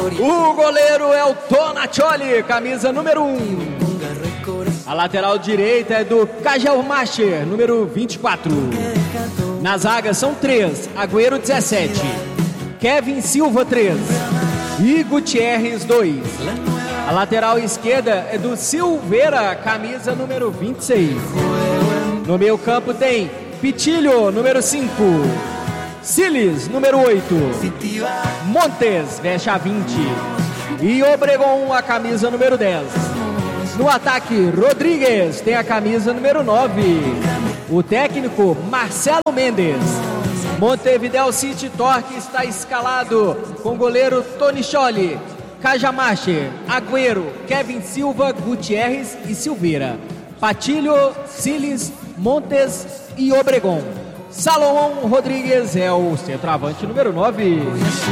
O goleiro é o Tonaccioli, camisa número 1. A lateral direita é do Cajalmacher, número 24. Na zaga são 3, Agüero 17, Kevin Silva 3 e Gutierrez 2. A lateral esquerda é do Silveira, camisa número 26. No meio campo tem Pitilho, número 5, Siles, número 8, Montes, veste a 20 e Obregon, a camisa número 10. No ataque, Rodrigues tem a camisa número 9. O técnico, Marcelo Mendes. Montevideo City Torque está escalado com o goleiro Tonaccioli, Cajamarche, Agüero, Kevin Silva, Gutierrez e Silveira. Patilho, Siles, Montes e Obregon. Salomão Rodrigues é o centroavante número 9.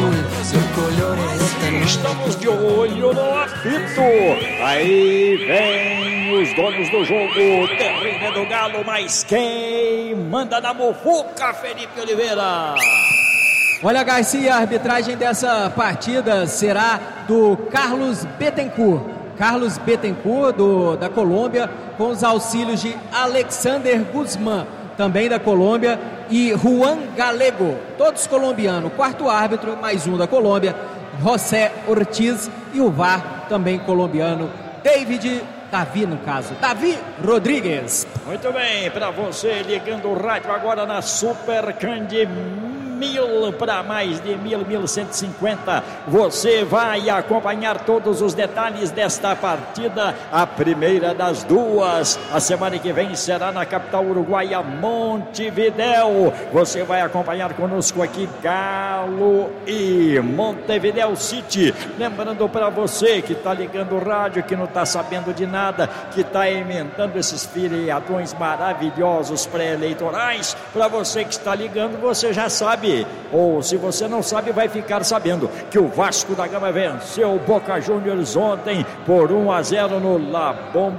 Estamos de olho no apito. Aí vem os donos do jogo. Terreno do Galo, mas quem manda na muvuca, Felipe Oliveira? Olha, Garcia, a arbitragem dessa partida será do Carlos Bettencourt. Carlos Bettencourt, da Colômbia, com os auxílios de Alexander Guzmán, também da Colômbia, e Juan Galego, todos colombianos. Quarto árbitro, mais um da Colômbia, José Ortiz, e o VAR, também colombiano, Davi Rodrigues. Muito bem, para você ligando o rádio agora na Super Candy 1000 para mais de 1150. Você vai acompanhar todos os detalhes desta partida, a primeira das duas. A semana que vem será na capital uruguaia, Montevideo. Você vai acompanhar conosco aqui Galo e Montevideo City. Lembrando para você que está ligando o rádio, que não está sabendo de nada, que está emendando esses feriadões maravilhosos pré-eleitorais, para você que está ligando, você já sabe, ou se você não sabe, vai ficar sabendo que o Vasco da Gama venceu o Boca Juniors ontem por 1-0 no La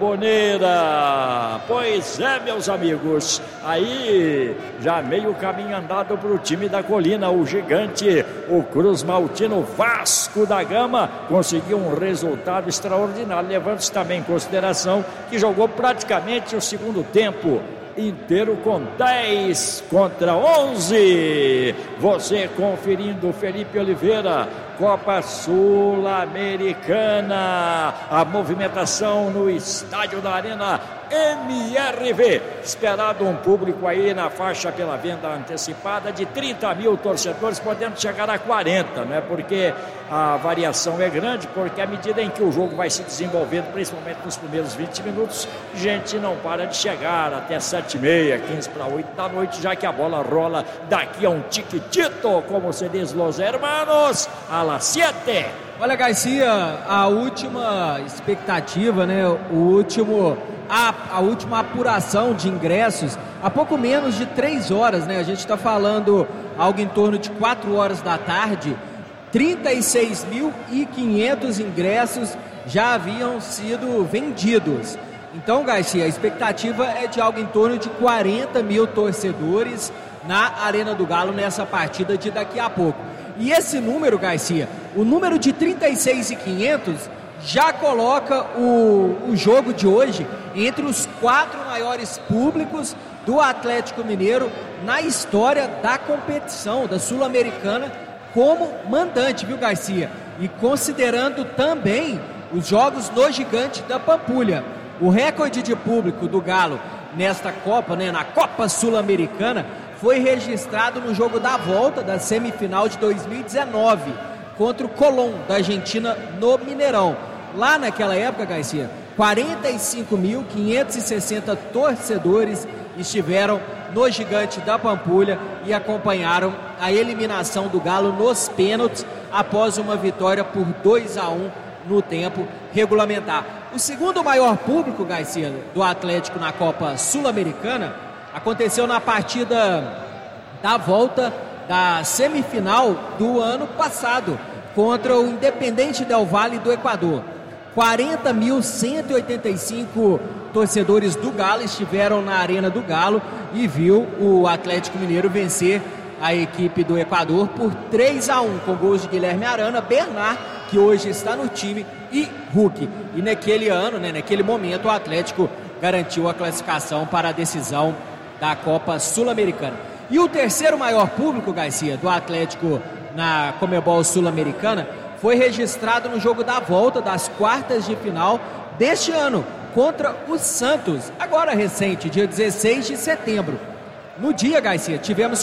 Bombonera. Pois é, meus amigos, aí já meio caminho andado para o time da Colina, o gigante, o Cruz Maltino. Vasco da Gama conseguiu um resultado extraordinário, levando-se também em consideração que jogou praticamente o segundo tempo inteiro com 10 contra 11. Você conferindo Felipe Oliveira, Copa Sul-Americana, a movimentação no estádio da Arena MRV. Esperado um público aí na faixa pela venda antecipada de 30 mil torcedores, podendo chegar a 40, né? Porque a variação é grande, porque à medida em que o jogo vai se desenvolvendo, principalmente nos primeiros 20 minutos, gente não para de chegar até 7h30, 15 para 8 da noite, já que a bola rola daqui a um tiquitito, como se diz los hermanos, a las 7. Olha, Garcia, a última expectativa, né? A última apuração de ingressos, há pouco menos de 3 horas, né? A gente está falando algo em torno de 4 horas da tarde. 36.500 ingressos já haviam sido vendidos. Então, Garcia, a expectativa é de algo em torno de 40 mil torcedores na Arena do Galo nessa partida de daqui a pouco. E esse número, Garcia, o número de 36.500 já coloca o jogo de hoje entre os 4 maiores públicos do Atlético Mineiro na história da competição, da Sul-Americana, como mandante, viu, Garcia? E considerando também os jogos no Gigante da Pampulha. O recorde de público do Galo nesta Copa, né, na Copa Sul-Americana, foi registrado no jogo da volta da semifinal de 2019 contra o Colón da Argentina no Mineirão. Lá naquela época, Garcia, 45.560 torcedores estiveram no Gigante da Pampulha e acompanharam a eliminação do Galo nos pênaltis após uma vitória por 2-1 no tempo regulamentar. O segundo maior público, Garcia, do Atlético na Copa Sul-Americana aconteceu na partida da volta da semifinal do ano passado contra o Independente Del Valle do Equador. 40.185 torcedores do Galo estiveram na Arena do Galo e viu o Atlético Mineiro vencer a equipe do Equador por 3-1, com gols de Guilherme Arana, Bernard que hoje está no time, e Hulk. E naquele ano, né, naquele momento, o Atlético garantiu a classificação para a decisão da Copa Sul-Americana. E o terceiro maior público, Garcia, do Atlético na Conmebol Sul-Americana foi registrado no jogo da volta das quartas de final deste ano, contra o Santos, agora recente, dia 16 de setembro. No dia, Garcia, tivemos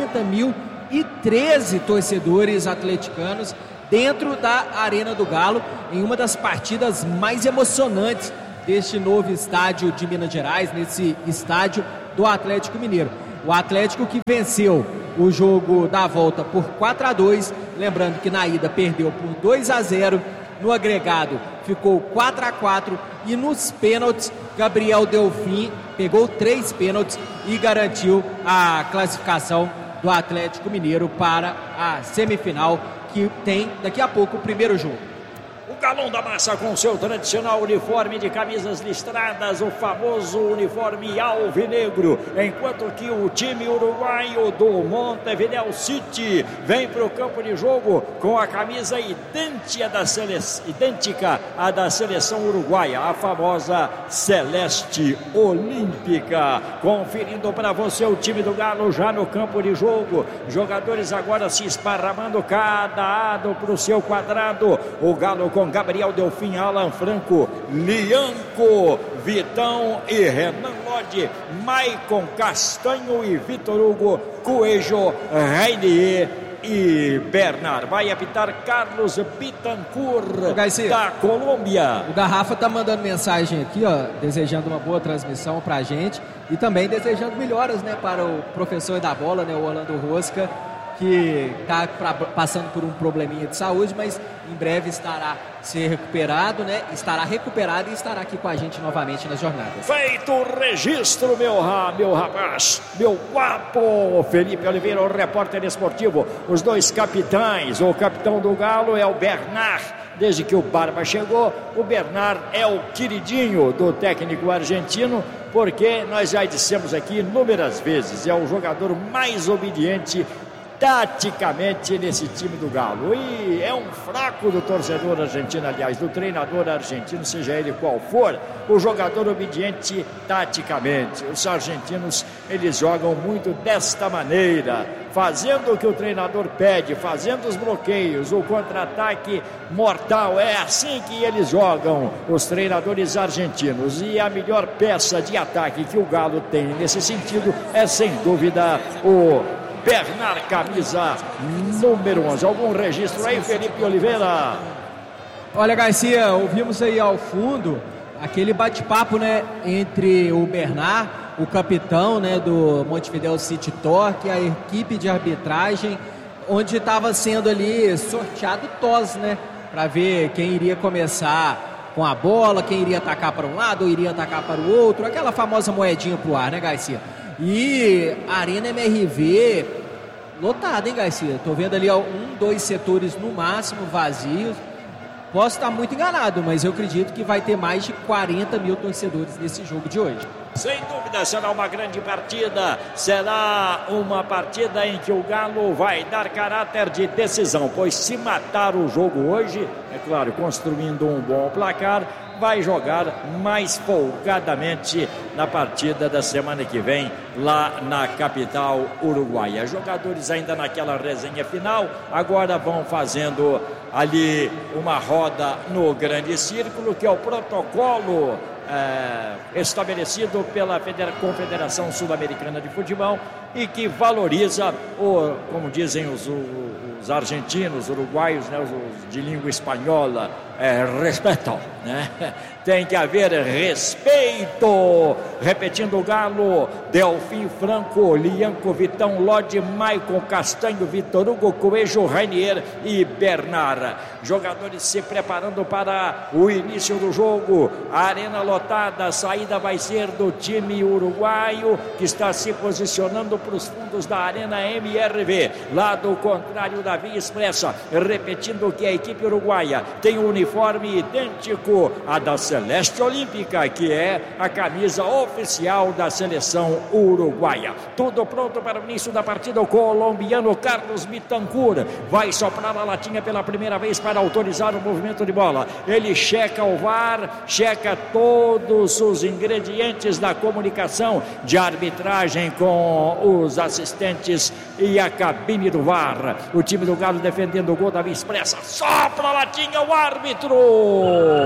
40.013 torcedores atleticanos dentro da Arena do Galo, em uma das partidas mais emocionantes deste novo estádio de Minas Gerais, nesse estádio do Atlético Mineiro. O Atlético que venceu o jogo da volta por 4-2, lembrando que na ida perdeu por 2-0, no agregado ficou 4-4 e nos pênaltis, Gabriel Delfim pegou 3 pênaltis e garantiu a classificação do Atlético Mineiro para a semifinal, que tem daqui a pouco o primeiro jogo. O Galão da Massa com seu tradicional uniforme de camisas listradas, o famoso uniforme alvinegro, enquanto que o time uruguaio do Montevideo City vem para o campo de jogo com a camisa idêntica à da seleção uruguaia, a famosa Celeste Olímpica. Conferindo para você o time do Galo já no campo de jogo, jogadores agora se esparramando cada lado para o seu quadrado. O Galo com Gabriel Delfim, Alan Franco, Lianco, Vitão e Renan Lodi, Maicon Castanho e Vitor Hugo, Coelho, Rainier e Bernard. Vai apitar Carlos Bittencourt, da Colômbia. O Garrafa tá mandando mensagem aqui, ó, desejando uma boa transmissão pra gente e também desejando melhoras, né, para o professor da bola, né, o Orlando Rosca, que está passando por um probleminha de saúde, mas em breve estará recuperado, né? Estará recuperado e estará aqui com a gente novamente nas jornadas. Feito o registro, meu rapaz, meu guapo, Felipe Oliveira, o repórter esportivo. Os dois capitães, o capitão do Galo é o Bernard. Desde que o Barba chegou, o Bernard é o queridinho do técnico argentino, porque nós já dissemos aqui inúmeras vezes, é o jogador mais obediente taticamente nesse time do Galo, e é um fraco do torcedor argentino, aliás, do treinador argentino, seja ele qual for, o jogador obediente taticamente. Os argentinos, eles jogam muito desta maneira, fazendo o que o treinador pede, fazendo os bloqueios, o contra-ataque mortal. É assim que eles jogam, os treinadores argentinos, e a melhor peça de ataque que o Galo tem nesse sentido é, sem dúvida, o Bernard, camisa número 11. Algum registro aí, Felipe Oliveira? Olha, Garcia, ouvimos aí ao fundo aquele bate-papo, né, entre o Bernard, o capitão, né, do Montevideo City Torque, a equipe de arbitragem, onde estava sendo ali sorteado TOS, né, para ver quem iria começar com a bola, quem iria atacar para um lado ou iria atacar para o outro, aquela famosa moedinha pro ar, né, Garcia? E a Arena MRV lotada, hein, Garcia? Tô vendo ali 2 setores no máximo vazios. Posso estar muito enganado, mas eu acredito que vai ter mais de 40 mil torcedores nesse jogo de hoje. Sem dúvida será uma grande partida, será uma partida em que o Galo vai dar caráter de decisão, pois se matar o jogo hoje, é claro, construindo um bom placar, vai jogar mais folgadamente na partida da semana que vem lá na capital uruguaia. Jogadores ainda naquela resenha final, agora vão fazendo ali uma roda no grande círculo, que é o protocolo estabelecido pela Confederação Sul-Americana de Futebol e que valoriza, como dizem os argentinos, uruguaios, né, os de língua espanhola, respeito, né? Tem que haver respeito. Repetindo o Galo: Delfim, Franco, Lianco, Vitão, Lodi, Maicon, Castanho, Vitor Hugo, Coelho, Rainier e Bernard. Jogadores se preparando para o início do jogo. A arena lotada, a saída vai ser do time uruguaio, que está se posicionando avançando para os fundos da Arena MRV, lado contrário da Via Expressa, repetindo que a equipe uruguaia tem um uniforme idêntico à da Celeste Olímpica, que é a camisa oficial da seleção uruguaia. Tudo pronto para o início da partida. O colombiano Carlos Bittencourt vai soprar a latinha pela primeira vez para autorizar o movimento de bola. Ele checa o VAR, checa todos os ingredientes da comunicação de arbitragem com os assistentes e a cabine do VAR. O time do Galo defendendo o gol da Via Expressa. Sopra a latinha o árbitro!